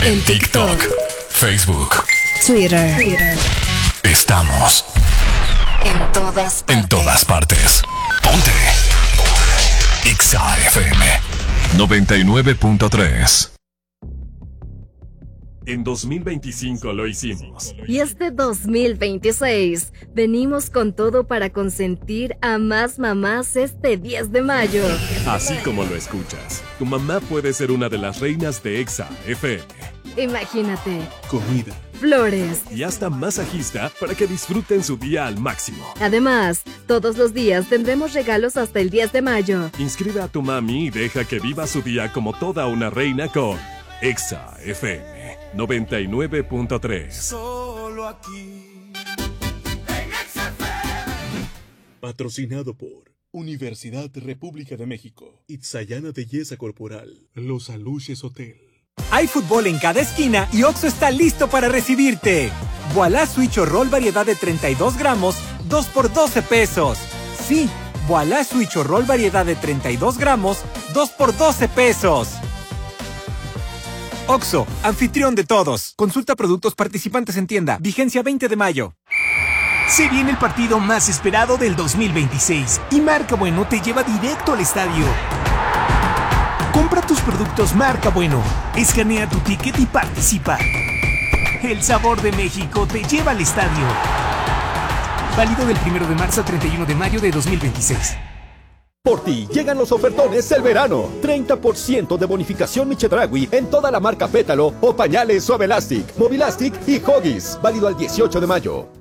En TikTok, Facebook, Twitter. Estamos En todas partes. Ponte. Exa FM 99.3. En 2025 lo hicimos. Y este 2026 venimos con todo para consentir a más mamás este 10 de mayo. Así como lo escuchas, tu mamá puede ser una de las reinas de Exa FM. Imagínate, Comida flores. y hasta masajista para que disfruten su día al máximo. Además, todos los días tendremos regalos hasta el 10 de mayo. Inscribe a tu mami y deja que viva su día como toda una reina con Exa FM 99.3. Solo aquí. Patrocinado por Universidad República de México, Itzayana Belleza Corporal, Los Aluches Hotel. Hay fútbol en cada esquina y Oxxo está listo para recibirte. Voilà Switch o Roll variedad de 32 gramos, 2 por 12 pesos. Sí, Voilà Switch o Roll variedad de 32 gramos, 2 por 12 pesos. Oxxo, anfitrión de todos. Consulta productos participantes en tienda. Vigencia 20 de mayo. Se viene el partido más esperado del 2026 y Marca Bueno te lleva directo al estadio. Compra tus productos Marca Bueno, escanea tu ticket y participa. El sabor de México te lleva al estadio. Válido del 1 de marzo al 31 de mayo de 2026. Por ti llegan los ofertones del verano. 30% de bonificación Michedragui en toda la marca Pétalo o pañales Suave Elastic, Movilastic y Huggies. Válido al 18 de mayo.